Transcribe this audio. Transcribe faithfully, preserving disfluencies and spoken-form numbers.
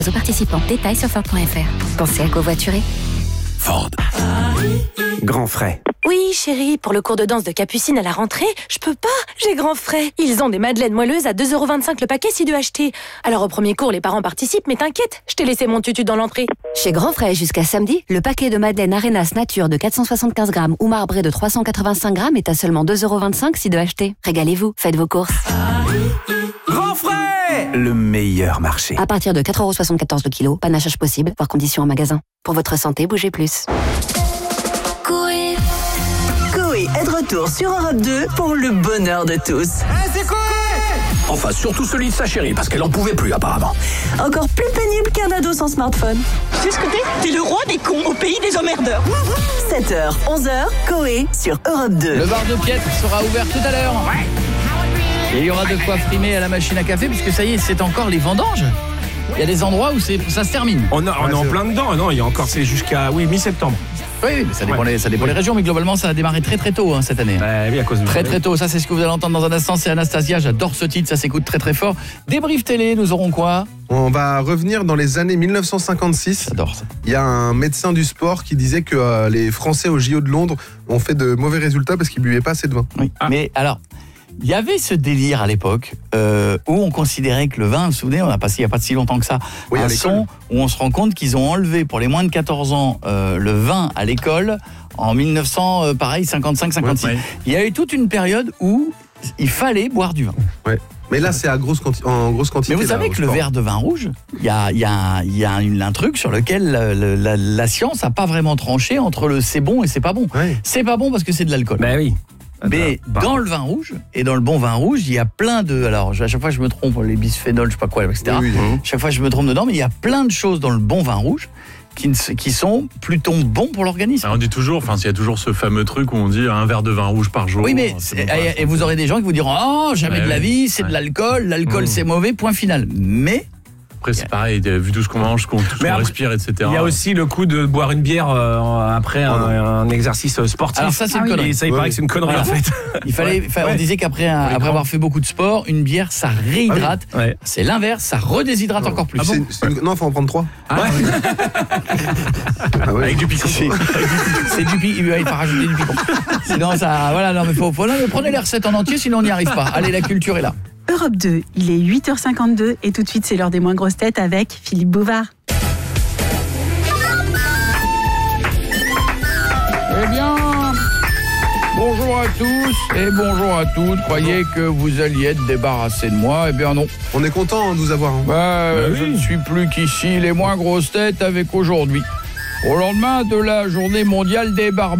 Aux participants, détails sur Ford point F R. Pensez à covoiturer. Ford. Grand frais. Oui, chérie, pour le cours de danse de Capucine à la rentrée, je peux pas, j'ai grand frais. Ils ont des madeleines moelleuses à deux euros vingt-cinq le paquet si deux achetés. Alors au premier cours, les parents participent, mais t'inquiète, je t'ai laissé mon tutu dans l'entrée. Chez Grand Frais, jusqu'à samedi, le paquet de madeleine Arenas Nature de quatre cent soixante-quinze grammes ou marbré de trois cent quatre-vingt-cinq grammes est à seulement deux euros vingt-cinq si deux achetés. Régalez-vous, faites vos courses. Grand frais, le meilleur marché. À partir de quatre euros soixante-quatorze le kilo, panachage possible, voir conditions en magasin. Pour votre santé, bougez plus. Coé est de retour sur Europe deux pour le bonheur de tous. Ah, c'est Coé! Enfin, surtout celui de sa chérie, parce qu'elle en pouvait plus apparemment. Encore plus pénible qu'un ado sans smartphone. Tu sais ce que t'es? T'es le roi des cons au pays des emmerdeurs. sept heures, onze heures, Coé sur Europe deux. Le bar de Piètre sera ouvert tout à l'heure. Et il y aura de quoi frimer à la machine à café, puisque ça y est, c'est encore les vendanges. Il y a des endroits où c'est, ça se termine. On, a, on est en plein dedans, non, il y a encore, c'est jusqu'à oui, mi-septembre. Oui, mais ça dépend, ouais. les, ça dépend les régions, mais globalement, ça a démarré très très tôt hein, cette année. Bah, oui, à cause de très très tôt, ça c'est ce que vous allez entendre dans un instant, c'est Anastasia, j'adore ce titre, ça s'écoute très très fort. Débrief télé, nous aurons quoi? On va revenir dans les années mille neuf cent cinquante-six. J'adore ça. Il y a un médecin du sport qui disait que euh, les Français au J O de Londres ont fait de mauvais résultats parce qu'ils buvaient pas assez de vin. Oui, ah. Mais alors... Il y avait ce délire à l'époque euh, où on considérait que le vin, vous vous souvenez, on a passé il n'y a pas si longtemps que ça, oui, un son où on se rend compte qu'ils ont enlevé pour les moins de quatorze ans euh, le vin à l'école en mille neuf cents, euh, pareil, cinquante-cinq cinquante-six. Ouais, ouais. Il y a eu toute une période où il fallait boire du vin. Ouais. Mais là, c'est à grosse quanti- en grosse quantité. Mais vous là, savez que le verre de vin rouge, il y a, y a, y a une, un truc sur lequel la, la, la science n'a pas vraiment tranché entre le c'est bon et c'est pas bon. Ouais. C'est pas bon parce que c'est de l'alcool. Ben oui. Mais dans le vin rouge et dans le bon vin rouge, il y a plein de... Alors, à chaque fois, je me trompe, les bisphénols, je sais pas quoi, et cetera. Oui, oui. Chaque fois, je me trompe dedans, mais il y a plein de choses dans le bon vin rouge qui, qui sont plutôt bons pour l'organisme. Alors on dit toujours, enfin, il y a toujours ce fameux truc où on dit un verre de vin rouge par jour. Oui, mais bon et, et vous aurez des gens qui vous diront « Oh, jamais ouais, de la vie, c'est ouais. de l'alcool, l'alcool, mmh. c'est mauvais, point final. » Mais... Après, c'est pareil, vu tout ce qu'on mange, tout ce qu'on respire, et cetera. Il y a aussi le coup de boire une bière euh, après un, un exercice sportif. Alors ça, c'est une ah, connerie. Oui. Ça, il ouais. paraît que c'est une connerie, voilà. en fait. Il fallait, ouais. On disait qu'après un, après avoir fait beaucoup de sport, une bière, ça réhydrate. Ah oui. ouais. C'est l'inverse, ça redéshydrate non. encore plus. Ah bon c'est, c'est une... Non, il faut en prendre trois. Ah, ouais. ah ouais. Avec du picon. C'est, c'est du picon, il faut rajouter du picon. Sinon, ça... Voilà, non, mais faut, faut, là, prenez les recettes en entier, sinon on n'y arrive pas. Allez, la culture est là. Europe deux, il est huit heures cinquante-deux et tout de suite c'est l'heure des moins grosses têtes avec Philippe Bouvard. Eh bien, bonjour à tous et bonjour à toutes. Croyez que vous alliez être débarrassés de moi? Eh bien non. On est content de vous avoir. Hein. Bah, bah oui. Je ne suis plus qu'ici les moins grosses têtes avec aujourd'hui. Au lendemain de la journée mondiale des barbes.